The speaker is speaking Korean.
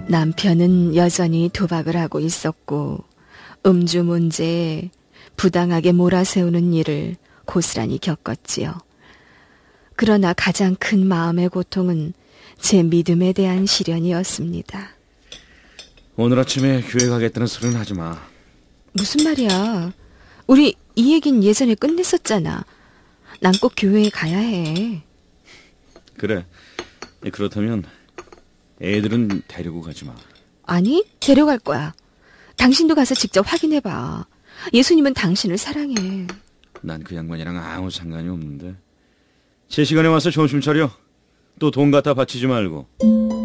남편은 여전히 도박을 하고 있었고 음주 문제에 부당하게 몰아세우는 일을 고스란히 겪었지요. 그러나 가장 큰 마음의 고통은 제 믿음에 대한 시련이었습니다. 오늘 아침에 교회 가겠다는 소리는 하지 마. 무슨 말이야? 우리 이 얘긴 예전에 끝냈었잖아. 난 꼭 교회에 가야 해. 그래. 그렇다면 애들은 데리고 가지 마. 아니, 데려갈 거야. 당신도 가서 직접 확인해봐. 예수님은 당신을 사랑해. 난 그 양반이랑 아무 상관이 없는데. 제 시간에 와서 점심 차려. 또 돈 갖다 바치지 말고.